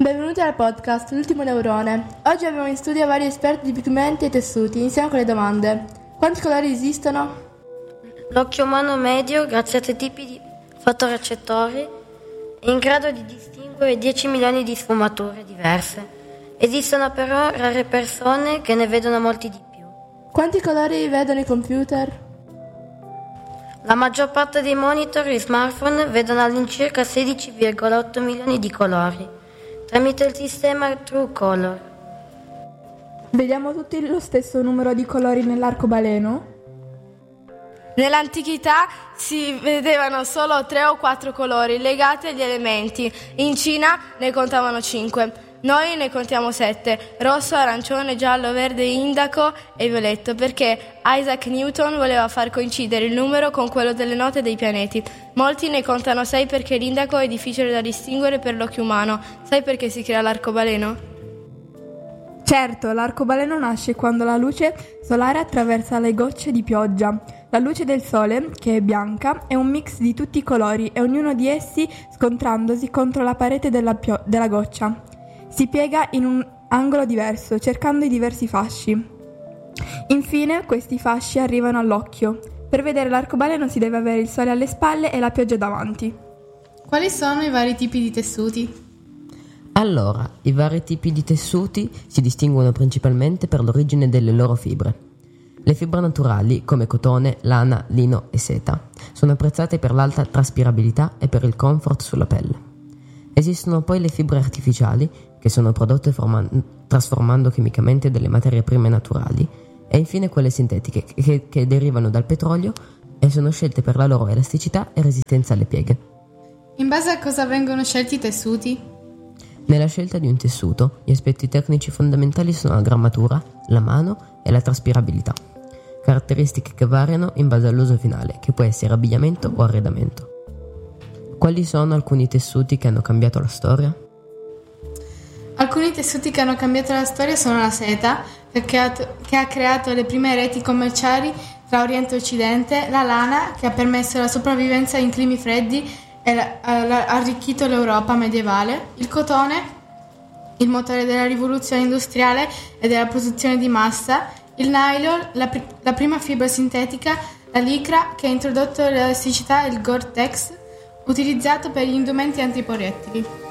Benvenuti al podcast L'ultimo neurone. Oggi abbiamo in studio vari esperti di pigmenti e tessuti. Iniziamo con le domande. Quanti colori esistono? L'occhio umano medio, grazie a 3 tipi di fotorecettori, è in grado di distinguere 10 milioni di sfumature diverse. Esistono però rare persone che ne vedono molti di più. Quanti colori vedono i computer? La maggior parte dei monitor e smartphone vedono all'incirca 16,8 milioni di colori, tramite il sistema TrueColor. Vediamo tutti lo stesso numero di colori nell'arcobaleno? Nell'antichità si vedevano solo 3 o 4 colori legati agli elementi. In Cina ne contavano 5. Noi ne contiamo 7: rosso, arancione, giallo, verde, indaco e violetto, perché Isaac Newton voleva far coincidere il numero con quello delle note dei pianeti. Molti ne contano 6 perché l'indaco è difficile da distinguere per l'occhio umano. Sai perché si crea l'arcobaleno? Certo, l'arcobaleno nasce quando la luce solare attraversa le gocce di pioggia. La luce del sole, che è bianca, è un mix di tutti i colori e ognuno di essi scontrandosi contro la parete della goccia. Si piega in un angolo diverso, cercando i diversi fasci. Infine, questi fasci arrivano all'occhio. Per vedere l'arcobaleno si deve avere il sole alle spalle e la pioggia davanti. Quali sono i vari tipi di tessuti? Allora, i vari tipi di tessuti si distinguono principalmente per l'origine delle loro fibre. Le fibre naturali, come cotone, lana, lino e seta, sono apprezzate per l'alta traspirabilità e per il comfort sulla pelle. Esistono poi le fibre artificiali, che sono prodotte trasformando chimicamente delle materie prime naturali, e infine quelle sintetiche, che derivano dal petrolio e sono scelte per la loro elasticità e resistenza alle pieghe. In base a cosa vengono scelti i tessuti? Nella scelta di un tessuto, gli aspetti tecnici fondamentali sono la grammatura, la mano e la traspirabilità, caratteristiche che variano in base all'uso finale, che può essere abbigliamento o arredamento. Quali sono alcuni tessuti che hanno cambiato la storia? Alcuni tessuti che hanno cambiato la storia sono la seta, che ha creato le prime reti commerciali tra Oriente e Occidente, la lana, che ha permesso la sopravvivenza in climi freddi e ha arricchito l'Europa medievale, il cotone, il motore della rivoluzione industriale e della produzione di massa, il nylon, la prima fibra sintetica, la licra, che ha introdotto l'elasticità, e il Gore-Tex, utilizzato per gli indumenti antiproiettili.